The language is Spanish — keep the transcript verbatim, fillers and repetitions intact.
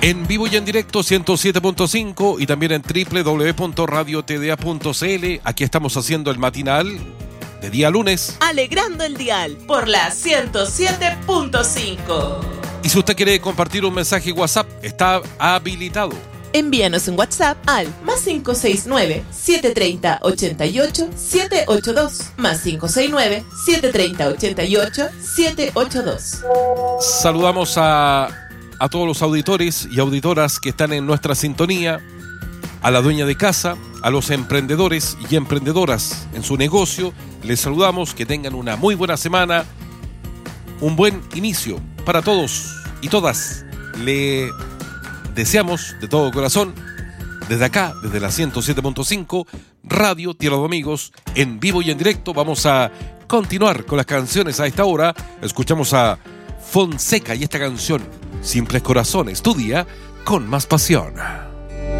En vivo y en directo ciento siete punto cinco y también en doble u doble u doble u punto radio t d a punto c l. Aquí estamos haciendo el matinal de día lunes. Alegrando el dial por la ciento siete punto cinco. Y si usted quiere compartir un mensaje WhatsApp, está habilitado. Envíanos un WhatsApp al más cinco seis nueve, siete tres cero, ocho ocho, siete ocho dos, más cinco seis nueve, siete tres cero, ocho ocho, siete ocho dos. Saludamos a, a todos los auditores y auditoras que están en nuestra sintonía, a la dueña de casa, a los emprendedores y emprendedoras en su negocio. Les saludamos, que tengan una muy buena semana, un buen inicio para todos y todas. Le deseamos de todo corazón, desde acá, desde la ciento siete punto cinco, Radio Tierra de Amigos, en vivo y en directo. Vamos a continuar con las canciones a esta hora. Escuchamos a Fonseca y esta canción, Simples Corazones, tu día con más pasión.